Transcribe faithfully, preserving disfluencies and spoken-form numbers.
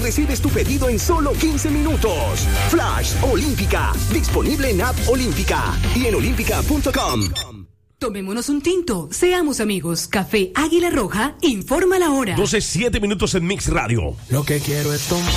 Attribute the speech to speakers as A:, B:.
A: recibes tu pedido en solo quince minutos. Flash Olímpica, disponible en App Olímpica y en olímpica punto com.
B: Tomémonos un tinto, seamos amigos. Café Águila Roja, informa la hora.
C: doce, siete minutos en Mix Radio.
D: Lo que quiero es tomar.